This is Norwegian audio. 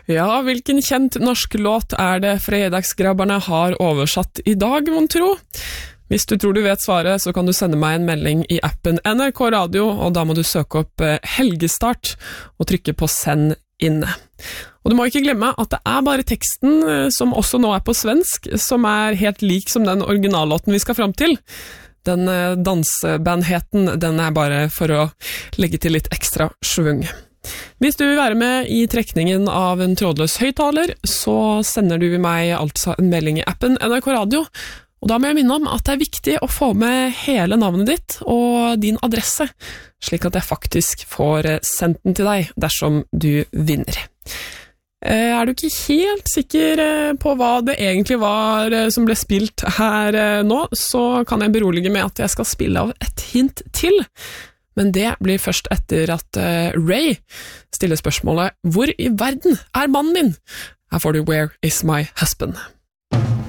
Ja, hvilken kjent norsk låt det fredagsgrabberne har oversatt i dag, mon tro? Hvis du tror du vet svaret, så kan du sende meg en melding i appen NRK Radio, og da må du søke opp Helgestart og trykke på send inne. Og du må ikke glemme at det bare teksten, som også nå på svensk, som helt lik som den originallåten vi skal fram til. Den dansebandheten, den bare for å legge til litt ekstra svung. Hvis du vil være med i trekningen av en trådløs høyttaler, så sender du meg altså en melding i appen NRK Radio, og da må jeg minne om at det viktig å få med hele navnet ditt og din adresse, slik at jeg faktisk får sendt den til deg dersom du vinner. Du ikke helt sikker på hva det egentlig var som ble spilt her nå, så kan jeg berolige med at jeg skal spille av et hint til. Men det blir først etter at Ray stiller spørsmålet «Hvor i verden mannen min?» Her får du «Where is my husband?»